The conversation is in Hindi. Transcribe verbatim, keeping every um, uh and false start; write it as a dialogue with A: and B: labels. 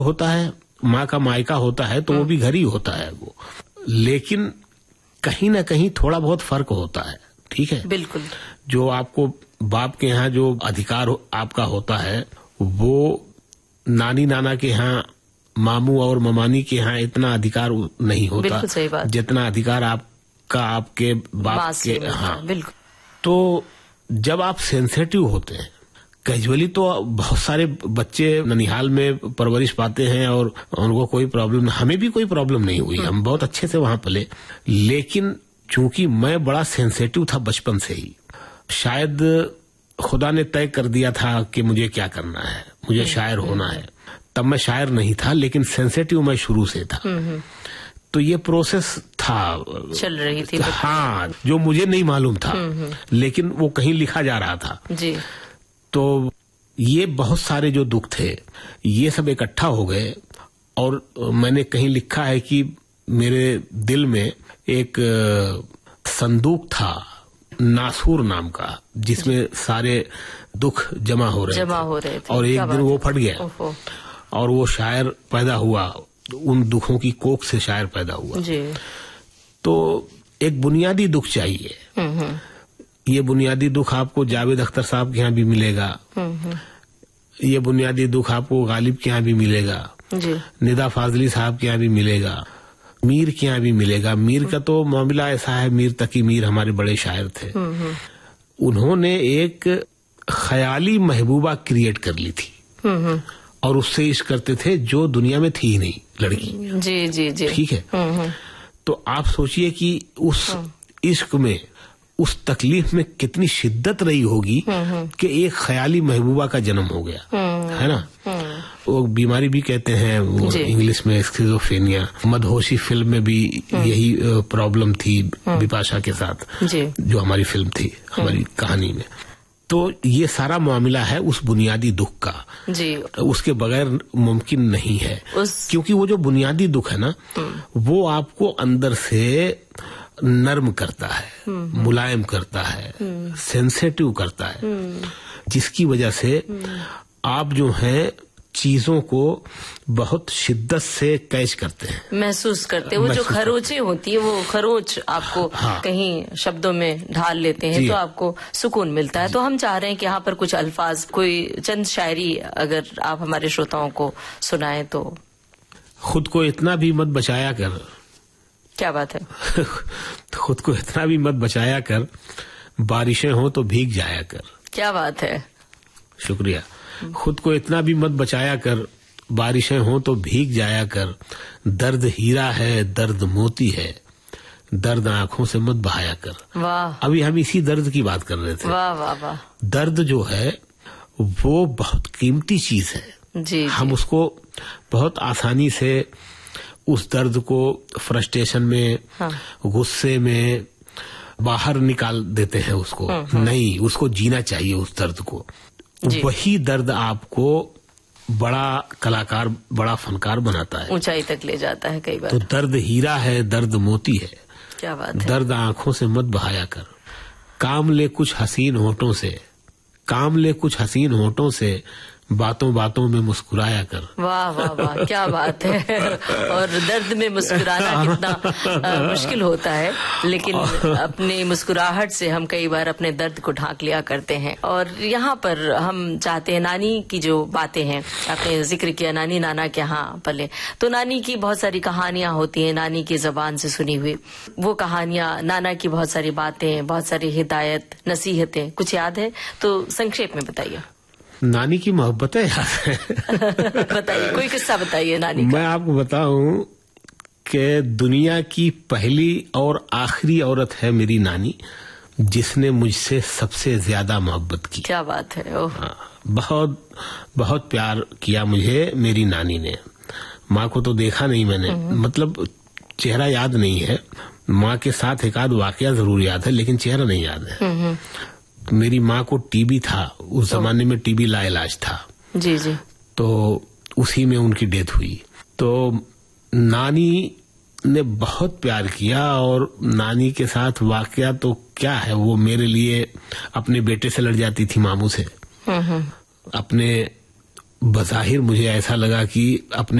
A: होता है, माँ का मायका होता है, तो वो भी घर ही होता है वो, लेकिन कहीं ना कहीं थोड़ा बहुत फर्क होता है। ठीक है,
B: बिल्कुल।
A: जो आपको बाप के यहाँ जो अधिकार हो, आपका होता है, वो नानी नाना के यहाँ, मामू और ममानी के यहाँ इतना अधिकार नहीं होता।
B: बिल्कुल सही बात। जितना
A: अधिकार आपका आपके बाप के। हाँ,
B: बिल्कुल।
A: तो जब आप सेंसिटिव होते हैं, कैजुअली तो बहुत सारे बच्चे ननिहाल में परवरिश पाते हैं और उनको कोई प्रॉब्लम, हमें भी कोई प्रॉब्लम नहीं हुई, हम बहुत अच्छे से वहां पले। लेकिन चूंकि मैं बड़ा सेंसिटिव था बचपन से ही, शायद खुदा ने तय कर दिया था कि मुझे क्या करना है, मुझे शायर होना है। तब मैं शायर नहीं था, लेकिन सेंसिटिव मैं शुरू से था। तो ये प्रोसेस था,
B: चल रही थी।
A: हाँ, जो मुझे नहीं मालूम था, लेकिन वो कहीं लिखा जा रहा था
B: जी।
A: तो ये बहुत सारे जो दुख थे, ये सब इकट्ठा हो गए, और मैंने कहीं लिखा है कि मेरे दिल में एक संदूक था नासूर नाम का, जिसमें सारे दुख जमा हो रहे
B: जमा
A: थे,
B: हो रहे थे।
A: और एक दिन वो फट गया और वो शायर पैदा हुआ, उन दुखों की कोख से शायर पैदा हुआ जी। तो एक बुनियादी दुख चाहिए। ये बुनियादी दुख आपको जावेद अख्तर साहब के यहाँ भी मिलेगा, ये बुनियादी दुख आपको गालिब के यहाँ भी मिलेगा जी। निदा फाजली साहब के यहाँ भी मिलेगा, मीर के यहाँ भी मिलेगा। मीर का तो मामला ऐसा है, मीर तकी मीर हमारे बड़े शायर थे, उन्होंने एक ख्याली महबूबा क्रिएट कर ली थी और उससे इश्क करते थे जो दुनिया में थी ही नहीं, लड़की।
B: जी जी जी।
A: ठीक है, तो आप सोचिए कि उस इश्क में, उस तकलीफ में कितनी शिद्दत रही होगी कि एक ख्याली महबूबा का जन्म हो गया, है ना। वो बीमारी भी कहते हैं वो इंग्लिश में स्किज़ोफ्रेनिया। मदहोशी फिल्म में भी यही प्रॉब्लम थी बिपाशा के साथ, जो हमारी फिल्म थी, हमारी कहानी में। तो ये सारा मामला है उस बुनियादी दुख का जी। उसके बगैर मुमकिन नहीं है उस... क्योंकि वो जो बुनियादी दुख है ना, वो आपको अंदर से नर्म करता है, मुलायम करता है, सेंसिटिव करता है, जिसकी वजह से आप जो हैं चीजों को बहुत शिद्दत से कैच करते हैं,
B: महसूस करते हैं। वो जो खरोचें होती है, वो खरोच आपको हाँ। कहीं शब्दों में ढाल लेते हैं तो आपको सुकून मिलता है। तो हम चाह रहे हैं कि यहाँ पर कुछ अल्फाज, कोई चंद शायरी अगर आप हमारे श्रोताओं को सुनाएं तो।
A: खुद को इतना भी मत बचाया कर।
B: क्या बात है।
A: खुद को इतना भी मत बचाया कर, बारिशें हो तो भीग जाया कर।
B: क्या बात है।
A: शुक्रिया। खुद को इतना भी मत बचाया कर, बारिशें हो तो भीग जाया कर। दर्द हीरा है, दर्द मोती है, दर्द आंखों से मत बहाया कर।
B: वाह।
A: अभी हम इसी दर्द की बात कर रहे थे।
B: वाह वाह वाह।
A: दर्द जो है वो बहुत कीमती चीज है
B: जी,
A: हम
B: जी।
A: उसको बहुत आसानी से उस दर्द को फ्रस्ट्रेशन में, हाँ। गुस्से में बाहर निकाल देते हैं उसको। हाँ, हाँ। नहीं, उसको जीना चाहिए उस दर्द को। वही दर्द आपको बड़ा कलाकार, बड़ा फनकार बनाता है,
B: ऊंचाई तक ले जाता है कई बार।
A: तो दर्द हीरा है, दर्द मोती है।
B: क्या बात है।
A: दर्द आंखों से मत बहाया कर, काम ले कुछ हसीन होठों से, काम ले कुछ हसीन होठों से, बातों बातों में मुस्कुराया कर।
B: वाह वाह वाह, क्या बात है। और दर्द में मुस्कुराना कितना मुश्किल होता है, लेकिन अपनी मुस्कुराहट से हम कई बार अपने दर्द को ढांक लिया करते हैं। और यहाँ पर हम चाहते हैं, नानी की जो बातें हैं, आपने जिक्र किया नानी नाना के यहाँ पले, तो नानी की बहुत सारी कहानियां होती हैं, नानी की जबान से सुनी हुई वो कहानियां, नाना की बहुत सारी बातें, बहुत सारी हिदायत, नसीहतें, कुछ याद है तो संक्षेप में बताइए।
A: नानी की मोहब्बतें याद है।
B: बताइए, कोई किस्सा बताइए नानी का।
A: मैं आपको बताऊं कि दुनिया की पहली और आखिरी औरत है मेरी नानी, जिसने मुझसे सबसे ज्यादा मोहब्बत की।
B: क्या बात है। ओह।
A: हाँ, बहुत बहुत प्यार किया मुझे मेरी नानी ने। माँ को तो देखा नहीं मैंने, मतलब चेहरा याद नहीं है। माँ के साथ एक आध वाकया जरूर याद है, लेकिन चेहरा नहीं याद है। मेरी माँ को टीबी था, उस जमाने में टीबी लाइलाज था।
B: जी जी।
A: तो उसी में उनकी डेथ हुई। तो नानी ने बहुत प्यार किया, और नानी के साथ वाकया तो क्या है, वो मेरे लिए अपने बेटे से लड़ जाती थी, मामू से, अपने बज़ाहिर मुझे ऐसा लगा कि अपने